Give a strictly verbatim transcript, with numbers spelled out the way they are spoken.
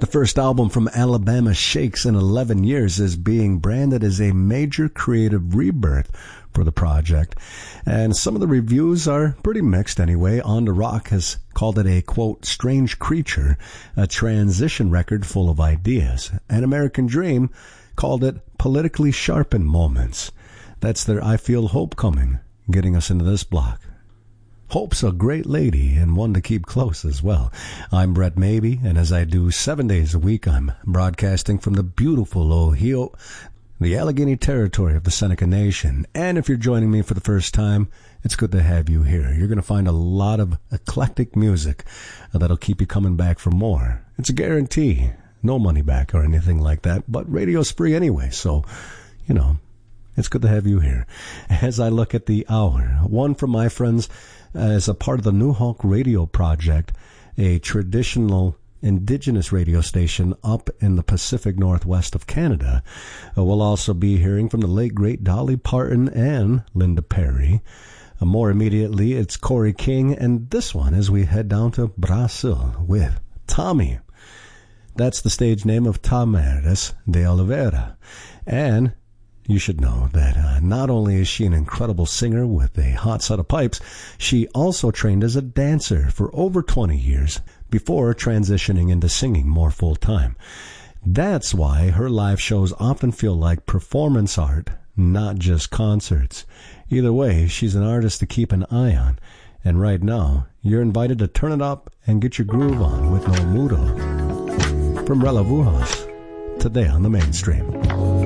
The first album from Alabama Shakes in eleven years is being branded as a major creative rebirth for the project. And some of the reviews are pretty mixed anyway. On the Rock has called it a, quote, strange creature, a transition record full of ideas. And American Dream called it politically sharpened moments. That's their I Feel Hope Coming, getting us into this block. Hope's a great lady and one to keep close as well. I'm Brett Mabee, and as I do seven days a week, I'm broadcasting from the beautiful Ohio, the Allegheny territory of the Seneca Nation. And if you're joining me for the first time, it's good to have you here. You're going to find a lot of eclectic music that'll keep you coming back for more. It's a guarantee. No money back or anything like that, but radio's free anyway, so, you know, it's good to have you here. As I look at the hour, one from my friends as a part of the New Hulk Radio Project, a traditional indigenous radio station up in the Pacific Northwest of Canada. Uh, we'll also be hearing from the late, great Dolly Parton and Linda Perry. Uh, more immediately, it's Corey King, and this one as we head down to Brazil with Tommy. That's the stage name of Tamires de Oliveira. And you should know that uh, not only is she an incredible singer with a hot set of pipes, she also trained as a dancer for over twenty years before transitioning into singing more full-time. That's why her live shows often feel like performance art, not just concerts. Either way, she's an artist to keep an eye on. And right now, you're invited to turn it up and get your groove on with No Mudo. From Rela Vujas, today on the Mainstream.